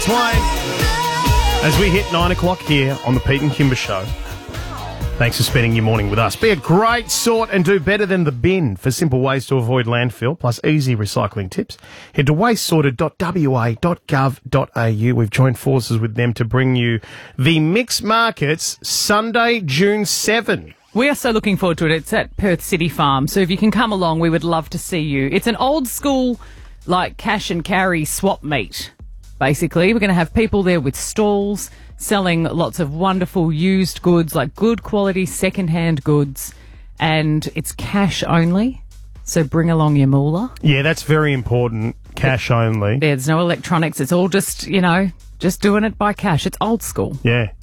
It's Wayne. As we hit 9 o'clock here on the Pete and Kimber Show. Thanks for spending your morning with us. Be a great sort and do better than the bin. For simple ways to avoid landfill, plus easy recycling tips, head to wastesorted.wa.gov.au. We've joined forces with them to bring you the Mixed Markets Sunday, June 7. We are so looking forward to it. It's at Perth City Farm, so if you can come along, we would love to see you. It's an old school, like, cash and carry swap meet, basically. We're going to have people there with stalls, selling lots of wonderful used goods, like good quality second-hand goods, and it's cash only, so bring along your moolah. Yeah, that's very important. Cash only. There's no electronics. It's all just, just doing it by cash. It's old school. Yeah.